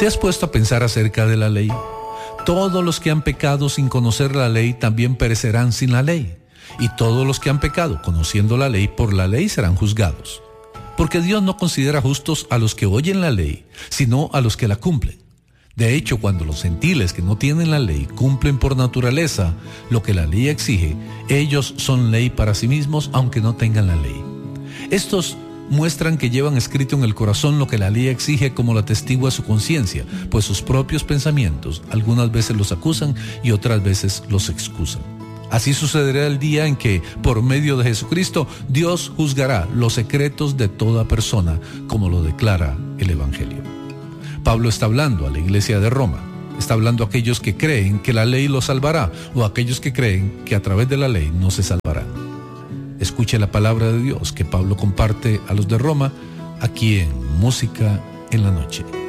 ¿Te has puesto a pensar acerca de la ley? Todos los que han pecado sin conocer la ley también perecerán sin la ley. Y todos los que han pecado conociendo la ley por la ley serán juzgados. Porque Dios no considera justos a los que oyen la ley, sino a los que la cumplen. De hecho, cuando los gentiles que no tienen la ley cumplen por naturaleza lo que la ley exige, ellos son ley para sí mismos aunque no tengan la ley. Estos muestran que llevan escrito en el corazón lo que la ley exige como lo atestigua su conciencia, pues sus propios pensamientos algunas veces los acusan y otras veces los excusan. Así sucederá el día en que, por medio de Jesucristo, Dios juzgará los secretos de toda persona, como lo declara el Evangelio. Pablo está hablando a la iglesia de Roma. Está hablando a aquellos que creen que la ley los salvará o a aquellos que creen que a través de la ley no se salvarán. Escuche la palabra de Dios que Pablo comparte a los de Roma aquí en Música en la Noche.